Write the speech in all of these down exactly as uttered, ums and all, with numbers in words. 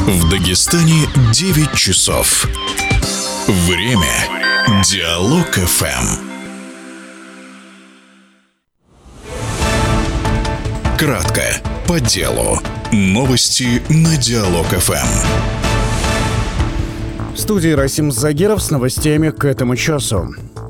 В Дагестане девять часов. Время Диалог эф эм. Кратко, по делу. Новости на Диалог эф эм. В студии Расим Загиров с новостями к этому часу.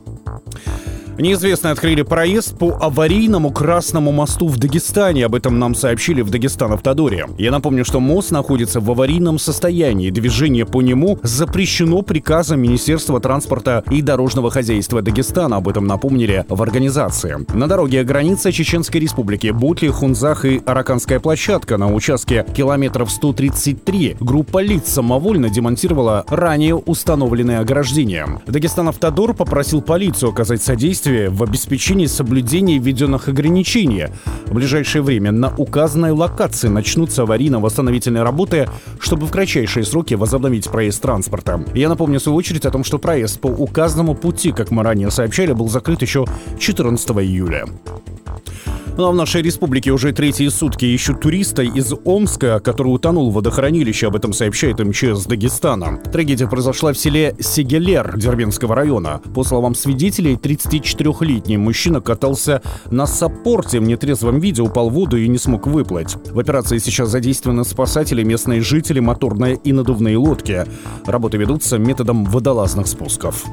Неизвестные открыли проезд по аварийному Красному мосту в Дагестане. Об этом нам сообщили в Дагестан-Автодоре. Я напомню, что мост находится в аварийном состоянии. Движение по нему запрещено приказом Министерства транспорта и дорожного хозяйства Дагестана. Об этом напомнили в организации. На дороге граница Чеченской Республики Бутли, Хунзах и Араканская площадка на участке километров сто тридцать три. Группа лиц самовольно демонтировала ранее установленное ограждение. Дагестан-Автодор попросил полицию оказать содействие в обеспечении соблюдения введенных ограничений. В ближайшее время на указанной локации начнутся аварийно-восстановительные работы, чтобы в кратчайшие сроки возобновить проезд транспорта. Я напомню, в свою очередь, о том, что проезд по указанному пути, как мы ранее сообщали, был закрыт еще четырнадцатого июля. Ну а в нашей республике уже третьи сутки ищут туриста из Омска, который утонул в водохранилище. Об этом сообщает эм че эс Дагестана. Трагедия произошла в селе Сегелер Дербентского района. По словам свидетелей, тридцатичетырёхлетний мужчина катался на саппорте в нетрезвом виде, упал в воду и не смог выплыть. В операции сейчас задействованы спасатели, местные жители, моторные и надувные лодки. Работы ведутся методом водолазных спусков.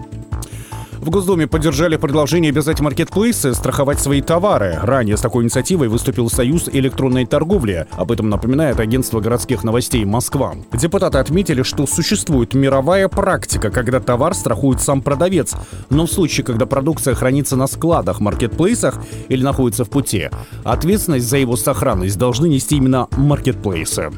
В Госдуме поддержали предложение обязать маркетплейсы страховать свои товары. Ранее с такой инициативой выступил Союз электронной торговли. Об этом напоминает агентство городских новостей «Москва». Депутаты отметили, что существует мировая практика, когда товар страхует сам продавец. Но в случае, когда продукция хранится на складах, маркетплейсах или находится в пути, ответственность за его сохранность должны нести именно маркетплейсы.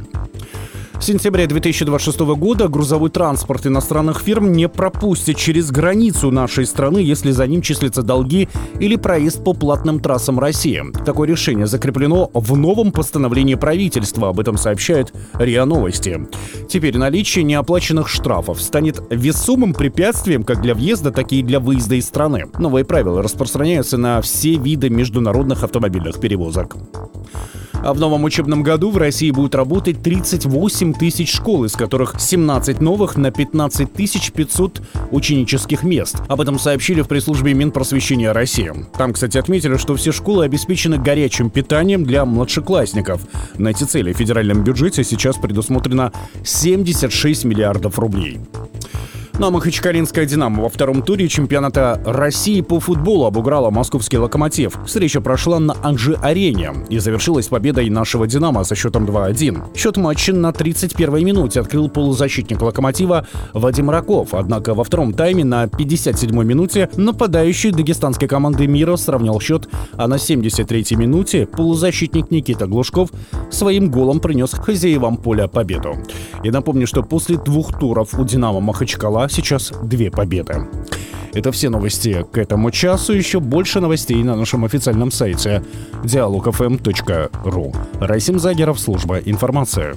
В сентябре две тысячи двадцать шестого года грузовой транспорт иностранных фирм не пропустит через границу нашей страны, если за ним числятся долги или проезд по платным трассам России. Такое решение закреплено в новом постановлении правительства. Об этом сообщает РИА Новости. Теперь наличие неоплаченных штрафов станет весомым препятствием как для въезда, так и для выезда из страны. Новые правила распространяются на все виды международных автомобильных перевозок. А в новом учебном году в России будет работать тридцать восемь тысяч школ, из которых семнадцать новых на пятнадцать тысяч пятьсот ученических мест. Об этом сообщили в пресс-службе Минпросвещения России. Там, кстати, отметили, что все школы обеспечены горячим питанием для младшеклассников. На эти цели в федеральном бюджете сейчас предусмотрено семьдесят шесть миллиардов рублей. Ну а Махачкалинская «Динамо» во втором туре чемпионата России по футболу обыграла московский «Локомотив». Встреча прошла на Анжи-арене и завершилась победой нашего «Динамо» со счетом два один. Счет матча на тридцать первой минуте открыл полузащитник «Локомотива» Вадим Раков. Однако во втором тайме на пятьдесят седьмой минуте нападающий дагестанской команды «Мира» сравнял счет, а на семьдесят третьей минуте полузащитник Никита Глушков своим голом принес хозяевам поля победу. И напомню, что после двух туров у «Динамо» Махачкала сейчас две победы. Это все новости к этому часу. Еще больше новостей на нашем официальном сайте диалог эф эм точка ру. Расим Загиров, служба информации.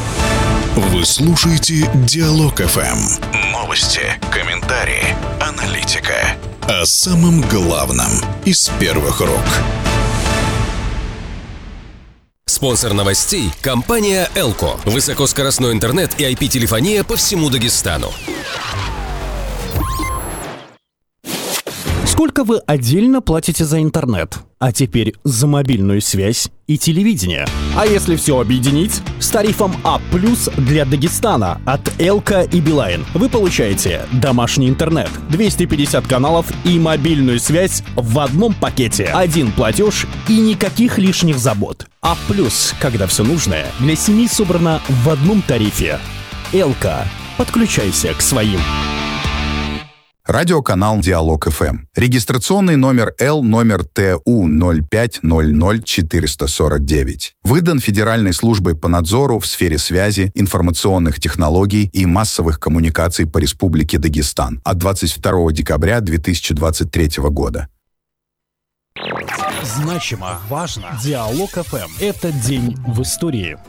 Вы слушаете Диалог эф эм. Новости, комментарии, аналитика. О самом главном из первых рук. Спонсор новостей – компания «Элко». Высокоскоростной интернет и ай пи-телефония по всему Дагестану. Сколько вы отдельно платите за интернет? А теперь за мобильную связь и телевидение. А если все объединить? С тарифом А плюс для Дагестана от Элко и Билайн вы получаете домашний интернет, двести пятьдесят каналов и мобильную связь в одном пакете. Один платеж и никаких лишних забот. А плюс, когда все нужное для семьи собрано в одном тарифе. Элко. Подключайся к своим. Радиоканал «Диалог эф эм». Регистрационный номер Л номер Т У ноль пять ноль ноль четыреста сорок девять. Выдан Федеральной службой по надзору в сфере связи, информационных технологий и массовых коммуникаций по Республике Дагестан от двадцать второго декабря две тысячи двадцать третьего года. Значимо, важно. Диалог эф эм. Это день в истории.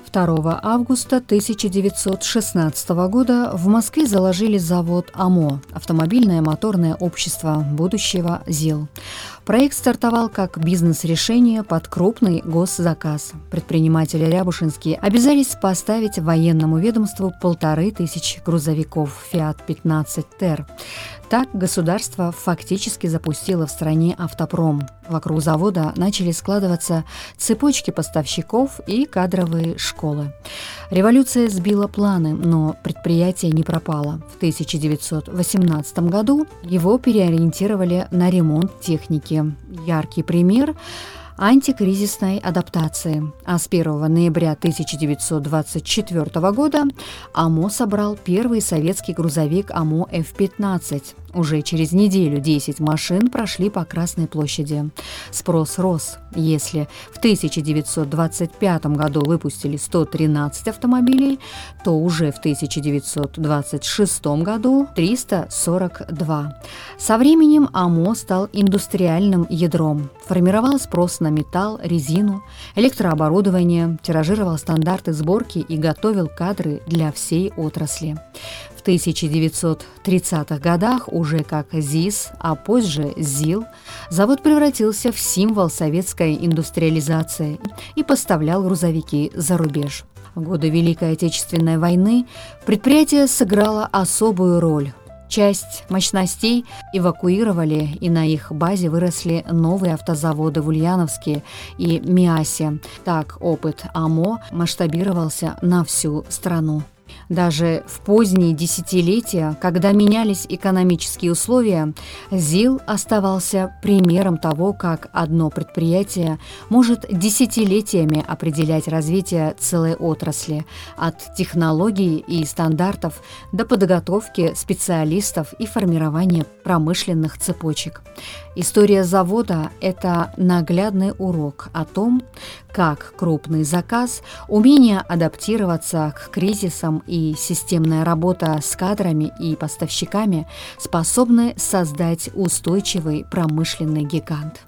второго августа тысяча девятьсот шестнадцатого года в Москве заложили завод АМО – автомобильное моторное общество будущего ЗИЛ. Проект стартовал как бизнес-решение под крупный госзаказ. Предприниматели рябушинские обязались поставить военному ведомству полторы тысячи грузовиков «Фиат пятнадцать Т». Так государство фактически запустило в стране автопром. Вокруг завода начали складываться цепочки поставщиков и кадровые школы. Революция сбила планы, но предприятие не пропало. В тысяча девятьсот восемнадцатом году его переориентировали на ремонт техники. Яркий пример – антикризисной адаптации. А с первого ноября тысяча девятьсот двадцать четвёртого года АМО собрал первый советский грузовик АМО Ф пятнадцать. Уже через неделю десять машин прошли по Красной площади. Спрос рос. Если в тысяча девятьсот двадцать пятом году выпустили сто тринадцать автомобилей, то уже в тысяча девятьсот двадцать шестом году триста сорок два. Со временем АМО стал индустриальным ядром. Формировал спрос на металл, резину, электрооборудование, тиражировал стандарты сборки и готовил кадры для всей отрасли. В тысяча девятьсот тридцатых годах уже как ЗИС, а позже ЗИЛ, завод превратился в символ советской индустриализации и поставлял грузовики за рубеж. В годы Великой Отечественной войны предприятие сыграло особую роль. Часть мощностей эвакуировали, и на их базе выросли новые автозаводы в Ульяновске и Миасе. Так опыт АМО масштабировался на всю страну. Даже в поздние десятилетия, когда менялись экономические условия, ЗИЛ оставался примером того, как одно предприятие может десятилетиями определять развитие целой отрасли, от технологий и стандартов до подготовки специалистов и формирования промышленных цепочек. История завода – это наглядный урок о том, как крупный заказ, умение адаптироваться к кризисам и системная работа с кадрами и поставщиками способны создать устойчивый промышленный гигант.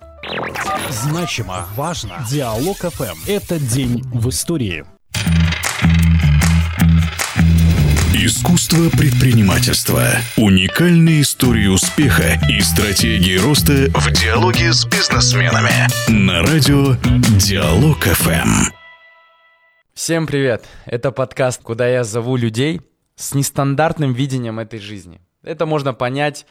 Значимо, важно. Диалог эф эм. Это день в истории. Искусство предпринимательства. Уникальные истории успеха и стратегии роста в диалоге с бизнесменами. На радио Диалог эф эм. Всем привет! Это подкаст, куда я зову людей с нестандартным видением этой жизни. Это можно понять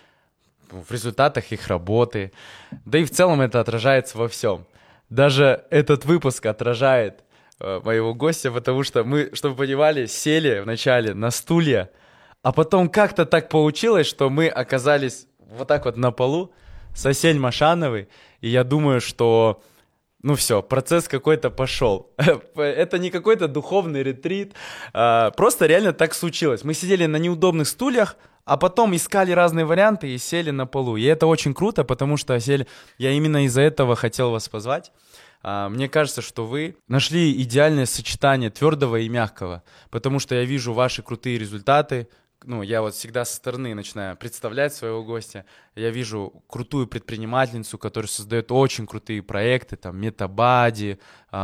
в результатах их работы, да и в целом это отражается во всем. Даже этот выпуск отражает моего гостя, потому что мы, чтобы вы понимали, сели вначале на стулья, а потом как-то так получилось, что мы оказались вот так вот на полу с Асель Машановой, и я думаю, что, ну все, процесс какой-то пошел. Это не какой-то духовный ретрит, просто реально так случилось. Мы сидели на неудобных стульях, а потом искали разные варианты и сели на полу. И это очень круто, потому что, Асель, я именно из-за этого хотел вас позвать. Мне кажется, что вы нашли идеальное сочетание твердого и мягкого, потому что я вижу ваши крутые результаты. Ну, я вот всегда со стороны начинаю представлять своего гостя. Я вижу крутую предпринимательницу, которая создает очень крутые проекты, там, Метабади,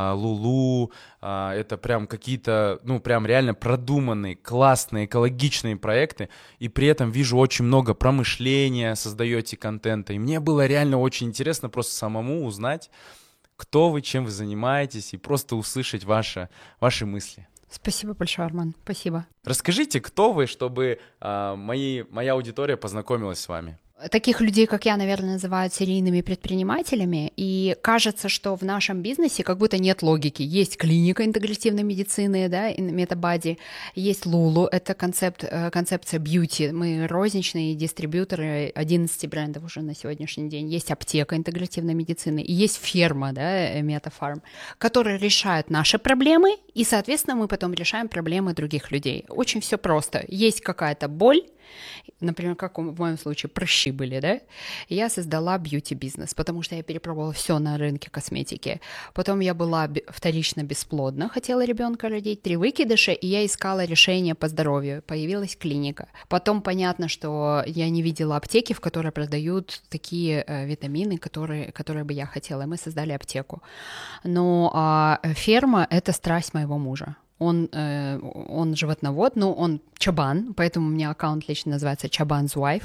Лулу. Это прям какие-то, ну, прям реально продуманные, классные, экологичные проекты. И при этом вижу очень много промышления, создаете контента. И мне было реально очень интересно просто самому узнать, кто вы, чем вы занимаетесь, и просто услышать ваши, ваши мысли. Спасибо большое, Арман. Спасибо. Расскажите, кто вы, чтобы э, мои, моя аудитория познакомилась с вами. Таких людей, как я, наверное, называют серийными предпринимателями, и кажется, что в нашем бизнесе как будто нет логики. Есть клиника интегративной медицины, да, Метабади, есть Лулу, это концепт, концепция бьюти, мы розничные дистрибьюторы одиннадцати брендов уже на сегодняшний день, есть аптека интегративной медицины, и есть ферма, да, Метафарм, которые решают наши проблемы, и, соответственно, мы потом решаем проблемы других людей. Очень все просто. Есть какая-то боль, например, как в моем случае прыщи были, да, и я создала бьюти-бизнес, потому что я перепробовала все на рынке косметики. Потом я была вторично бесплодна, хотела ребенка родить, три выкидыша, и я искала решение по здоровью, появилась клиника. Потом понятно, что я не видела аптеки, в которой продают такие э, витамины, которые, которые бы я хотела, и мы создали аптеку. Но э, ферма — это страсть моего мужа. Он, э, он животновод, но он чабан, поэтому у меня аккаунт лично называется Чабан's Wife.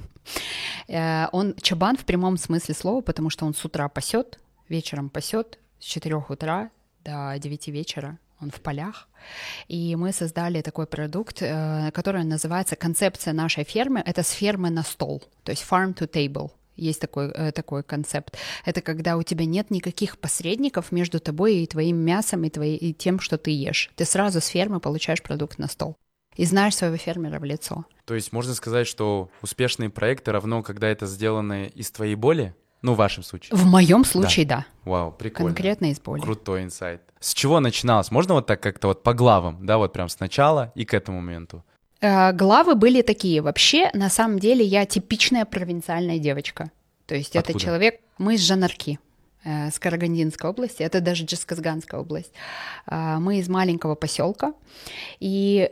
Э, он чабан в прямом смысле слова, потому что он с утра пасет, вечером пасет, с четырёх утра до девяти вечера он в полях. И мы создали такой продукт, э, который называется, концепция нашей фермы, это с фермы на стол, то есть farm to table. Есть такой, э, такой концепт. Это когда у тебя нет никаких посредников между тобой и твоим мясом, и, твоей, и тем, что ты ешь. Ты сразу с фермы получаешь продукт на стол. И знаешь своего фермера в лицо. То есть можно сказать, что успешные проекты равно, когда это сделано из твоей боли? Ну, в вашем случае. В моем случае, да. да. Вау, прикольно. Конкретно из боли. Крутой инсайт. С чего начиналось? Можно вот так как-то вот по главам, да, вот прям сначала и к этому моменту? Главы были такие. Вообще, на самом деле, я типичная провинциальная девочка. То есть Откуда? это человек... Мы из Жанарки, э, с Карагандинской области, это даже Джасказганская область. Э, мы из маленького поселка, и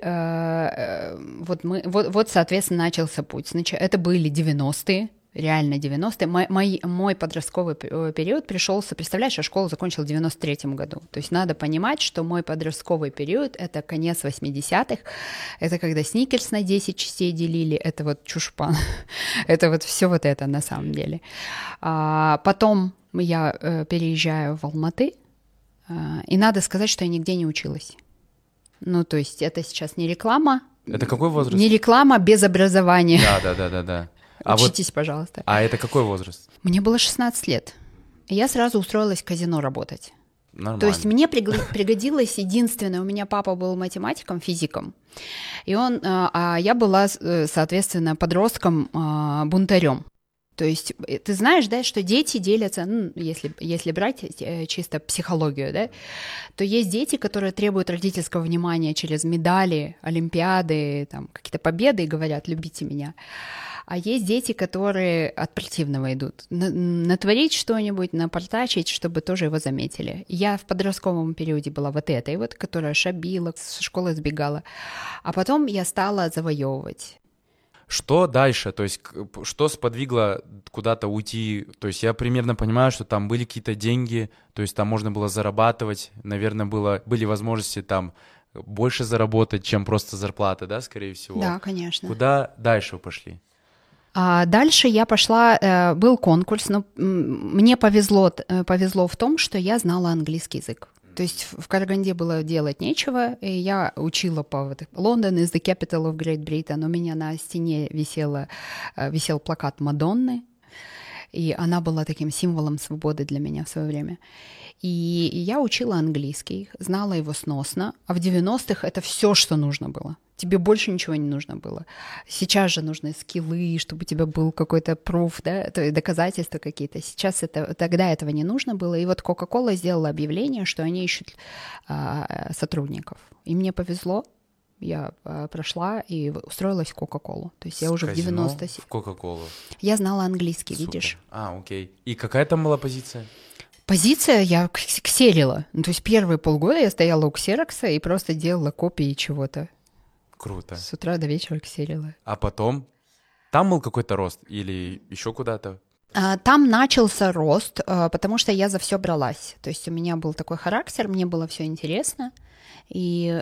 э, вот, мы, вот, вот, соответственно, начался путь. Значит, это были девяностые, реально девяностые. Мой, мой, мой подростковый период пришелся, представляешь, я школу закончила в девяносто третьем году. То есть надо понимать, что мой подростковый период — это конец восьмидесятых, это когда сникерс на десять частей делили, это вот чушпан, это вот все вот это на самом деле. А потом я э, переезжаю в Алматы, э, и надо сказать, что я нигде не училась. Ну, то есть это сейчас не реклама. Это какой возраст? Не реклама без образования. Да, да, да, да, да. А Учитесь, вот, пожалуйста. А это какой возраст? Мне было шестнадцать лет. И я сразу устроилась в казино работать. Нормально. То есть мне пригодилось единственное, у меня папа был математиком, физиком, и он, а я была, соответственно, подростком, бунтарем. То есть ты знаешь, да, что дети делятся, ну, если, если брать чисто психологию, да, то есть дети, которые требуют родительского внимания через медали, олимпиады, там, какие-то победы и говорят «любите меня». А есть дети, которые от противного идут. Натворить что-нибудь, напортачить, чтобы тоже его заметили. Я в подростковом периоде была вот этой вот, которая шабила, с школы сбегала. А потом я стала завоевывать. Что дальше? То есть что сподвигло куда-то уйти? То есть я примерно понимаю, что там были какие-то деньги, то есть там можно было зарабатывать, наверное, было, были возможности там больше заработать, чем просто зарплата, да, скорее всего? Да, конечно. Куда дальше вы пошли? А дальше я пошла, был конкурс, но мне повезло, повезло в том, что я знала английский язык. То есть в Караганде было делать нечего, и я учила по вот, London is the capital of Great Britain. У меня на стене висела, висел плакат Мадонны, и она была таким символом свободы для меня в свое время. И я учила английский, знала его сносно, а в девяностых это все, что нужно было. Тебе больше ничего не нужно было. Сейчас же нужны скиллы, чтобы у тебя был какой-то пруф, да, то есть доказательства какие-то. Сейчас это, тогда этого не нужно было. И вот Coca-Cola сделала объявление, что они ищут а, сотрудников. И мне повезло. Я а, прошла и устроилась в Coca-Cola. То есть С я уже в девяностых... в Coca-Cola. Я знала английский, Супер. Видишь? А, окей. И какая там была позиция? Позиция, я ксерила. Ну, то есть первые полгода я стояла у ксерокса и просто делала копии чего-то. Круто. С утра до вечера ксерила. А потом? Там был какой-то рост или еще куда-то? Там начался рост, потому что я за все бралась. То есть у меня был такой характер, мне было все интересно. И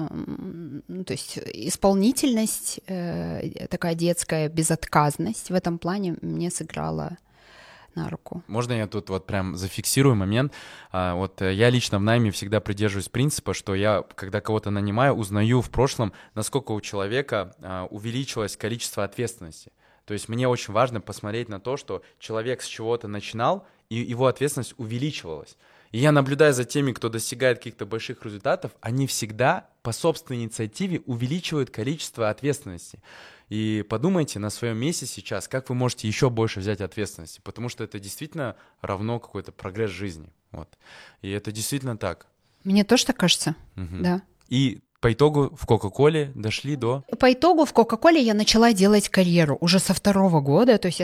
ну, то есть исполнительность, такая детская безотказность в этом плане мне сыграла на руку. Можно я тут вот прям зафиксирую момент? А, вот я лично в найме всегда придерживаюсь принципа, что я, когда кого-то нанимаю, узнаю в прошлом, насколько у человека а, увеличилось количество ответственности. То есть мне очень важно посмотреть на то, что человек с чего-то начинал, и его ответственность увеличивалась. И я наблюдаю за теми, кто достигает каких-то больших результатов, они всегда по собственной инициативе увеличивают количество ответственности. И подумайте на своем месте сейчас, как вы можете еще больше взять ответственности, потому что это действительно равно какой-то прогресс жизни. Вот. И это действительно так. Мне тоже так кажется, Угу. да. И по итогу в Кока-Коле дошли до... По итогу в Кока-Коле я начала делать карьеру уже со второго года, то есть я